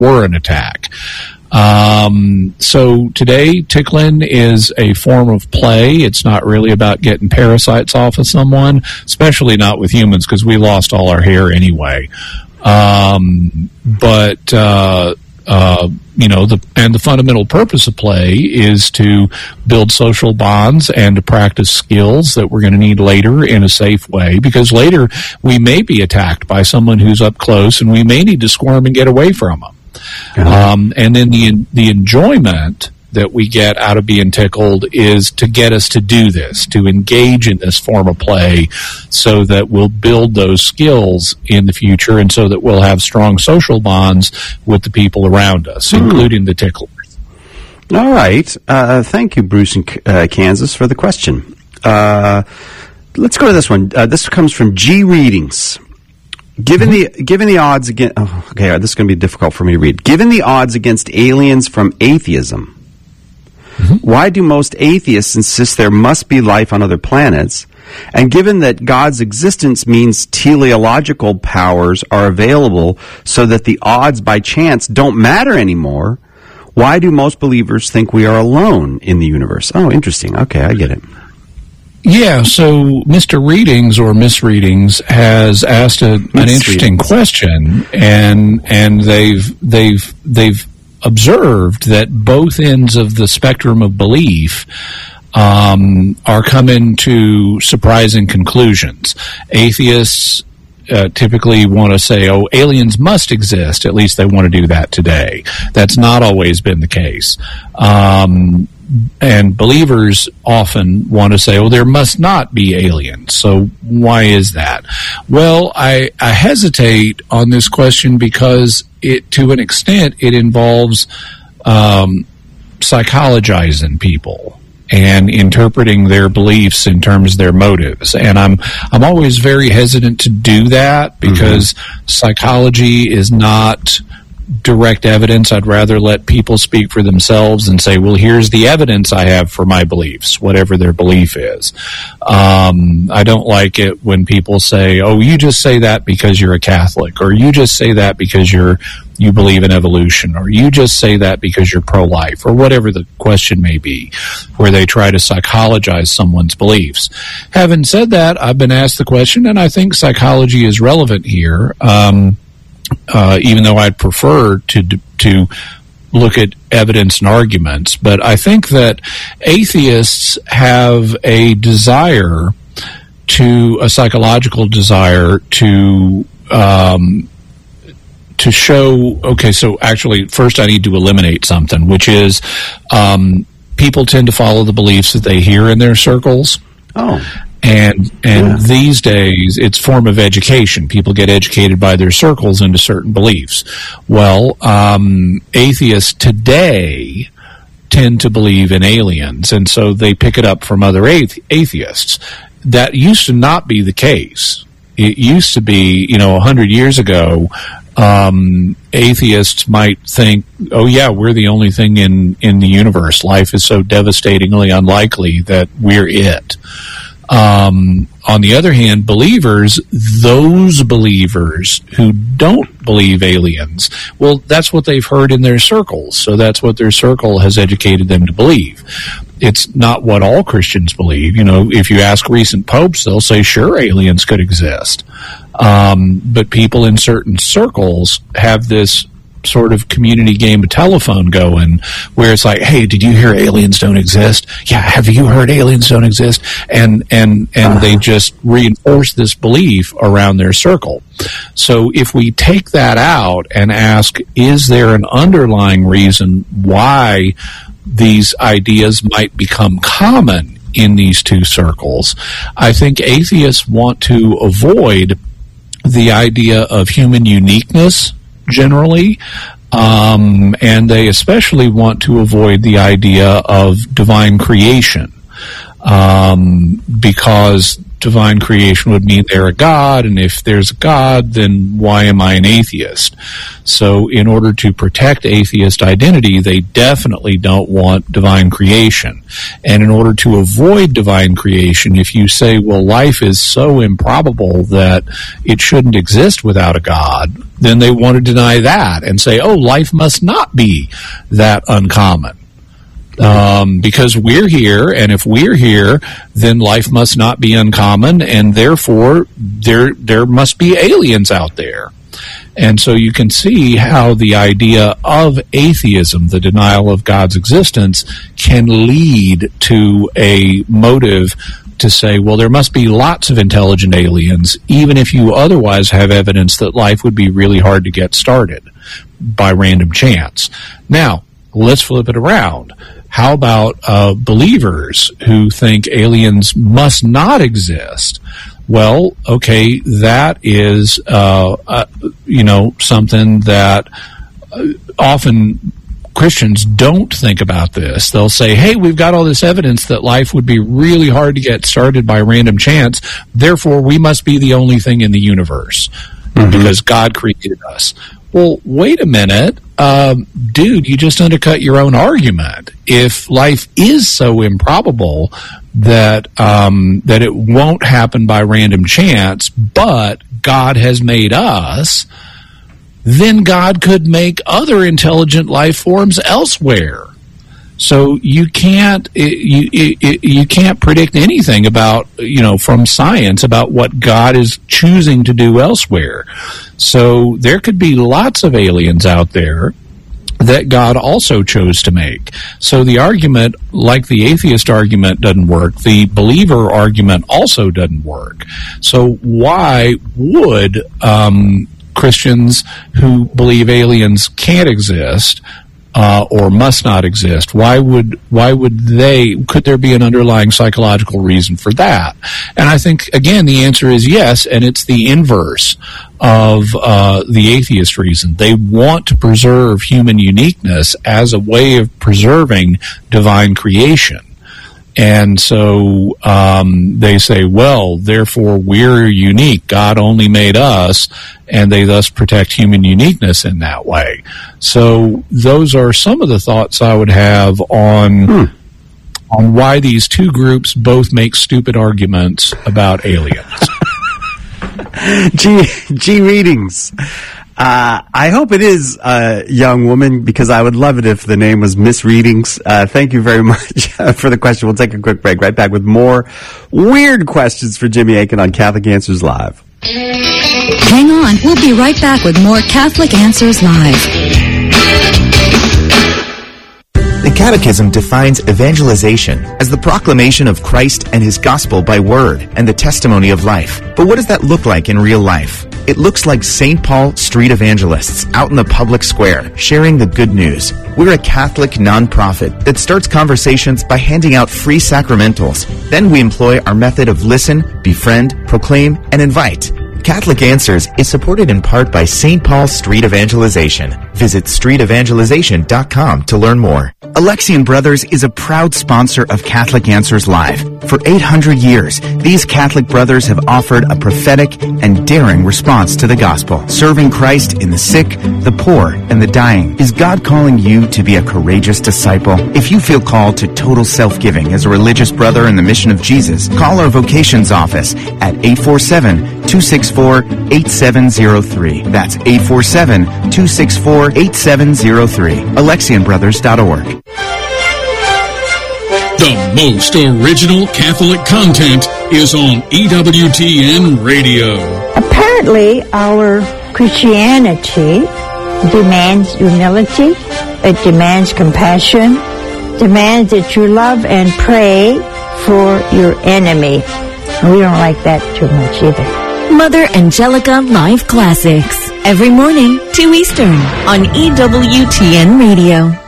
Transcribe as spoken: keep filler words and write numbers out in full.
were an attack. Um, so today, tickling is a form of play. It's not really about getting parasites off of someone, especially not with humans, because we lost all our hair anyway. Um, but, uh, uh, you know, the, and the fundamental purpose of play is to build social bonds and to practice skills that we're going to need later in a safe way, because later we may be attacked by someone who's up close and we may need to squirm and get away from them. Uh-huh. Um, and then the the enjoyment that we get out of being tickled is to get us to do this, to engage in this form of play, so that we'll build those skills in the future, and so that we'll have strong social bonds with the people around us, hmm. including the ticklers. All right. Uh, thank you, Bruce in uh, Kansas, for the question. Uh, let's go to this one. Uh, this comes from G Readings. Given the given the odds against oh, okay, this is going to be difficult for me to read. Given the odds against aliens from atheism, mm-hmm. why do most atheists insist there must be life on other planets? And given that God's existence means teleological powers are available so that the odds by chance don't matter anymore, why do most believers think we are alone in the universe? Oh, interesting. Okay, I get it. Yeah, so Mister Readings or Misreadings has asked a, an interesting question, and and they've they've they've observed that both ends of the spectrum of belief um, are coming to surprising conclusions. Atheists uh, typically want to say, "Oh, aliens must exist." At least they want to do that today. That's not always been the case. Um, And believers often want to say, well, there must not be aliens. So why is that? Well, I, I hesitate on this question because it, to an extent, it involves um, psychologizing people and interpreting their beliefs in terms of their motives. And I'm I'm always very hesitant to do that because mm-hmm. psychology is not direct evidence. I'd rather let people speak for themselves and say, well, here's the evidence I have for my beliefs, whatever their belief is. Um, I don't like it when people say, oh, you just say that because you're a Catholic, or you just say that because you're you believe in evolution, or you just say that because you're pro-life, or whatever the question may be, where they try to psychologize someone's beliefs. Having said that, I've been asked the question, and I think psychology is relevant here. Um, Uh, even though I'd prefer to to look at evidence and arguments. But I think that atheists have a desire to, a psychological desire to um, to show, okay, so actually first I need to eliminate something, which is um, people tend to follow the beliefs that they hear in their circles. Oh. And and yeah. these days, it's a form of education. People get educated by their circles into certain beliefs. Well, um, atheists today tend to believe in aliens, and so they pick it up from other athe- atheists. That used to not be the case. It used to be, you know, a hundred years ago, um, atheists might think, oh yeah, we're the only thing in, in the universe. Life is so devastatingly unlikely that we're it. Um, on the other hand, believers, those believers who don't believe aliens, well, that's what they've heard in their circles, so that's what their circle has educated them to believe. It's not what all Christians believe. You know, if you ask recent popes, they'll say, sure, aliens could exist. Um, but people in certain circles have this sort of community game of telephone going where it's like, hey, did you hear aliens don't exist? Yeah, have you heard aliens don't exist? And and and uh-huh. they just reinforce this belief around their circle. So if we take that out and ask, is there an underlying reason why these ideas might become common in these two circles, I think atheists want to avoid the idea of human uniqueness generally, um, and they especially want to avoid the idea of divine creation, um, because divine creation would mean they're a god, and if there's a god, then why am I an atheist? So in order to protect atheist identity, they definitely don't want divine creation. And in order to avoid divine creation, if you say, well, life is so improbable that it shouldn't exist without a god, then they want to deny that and say, oh, life must not be that uncommon. Um, because we're here, and if we're here, then life must not be uncommon, and therefore there there must be aliens out there. And so you can see how the idea of atheism, the denial of God's existence, can lead to a motive to say, well, there must be lots of intelligent aliens, even if you otherwise have evidence that life would be really hard to get started by random chance. Now, let's flip it around. How about uh, believers who think aliens must not exist? Well, okay, that is, uh, uh, you know, something that uh, often Christians don't think about this. They'll say, hey, we've got all this evidence that life would be really hard to get started by random chance, therefore we must be the only thing in the universe mm-hmm. because God created us. Well, wait a minute. Um, dude, you just undercut your own argument. If life is so improbable that um, that it won't happen by random chance, but God has made us, then God could make other intelligent life forms elsewhere. So you can't you you, you can't predict anything about, you know, from science about what God is choosing to do elsewhere. So there could be lots of aliens out there that God also chose to make. So the argument, like the atheist argument, doesn't work. The believer argument also doesn't work. So why would um, Christians who believe aliens can't exist Uh, or must not exist? Why would why would they? Could there be an underlying psychological reason for that? And I think again the answer is yes, and it's the inverse of uh, the atheist reason. They want to preserve human uniqueness as a way of preserving divine creation. And so um, they say, well, therefore we're unique. God only made us, and they thus protect human uniqueness in that way. So those are some of the thoughts I would have on hmm. on why these two groups both make stupid arguments about aliens. G, G readings. Uh, I hope it is a young woman, because I would love it if the name was Miss Readings. Uh, thank you very much for the question. We'll take a quick break. Right back with more weird questions for Jimmy Akin on Catholic Answers Live. Hang on. We'll be right back with more Catholic Answers Live. The Catechism defines evangelization as the proclamation of Christ and His gospel by word and the testimony of life. But what does that look like in real life? It looks like Saint Paul street evangelists out in the public square sharing the good news. We're a Catholic nonprofit that starts conversations by handing out free sacramentals. Then we employ our method of listen, befriend, proclaim, and invite. Catholic Answers is supported in part by Saint Paul Street Evangelization. Visit street evangelization dot com to learn more. Alexian Brothers is a proud sponsor of Catholic Answers Live. For eight hundred years, these Catholic brothers have offered a prophetic and daring response to the gospel, serving Christ in the sick, the poor, and the dying. Is God calling you to be a courageous disciple? If you feel called to total self-giving as a religious brother in the mission of Jesus, call our vocations office at eight four seven, two six four, eight seven zero three. That's eight four seven, two six four, eight seven zero three. Alexian Brothers dot org. The most original Catholic content is on E W T N Radio. Apparently, our Christianity demands humility, it demands compassion, demands that you love and pray for your enemy. We don't like that too much either. Mother Angelica Live Classics. Every morning, two Eastern, on E W T N Radio.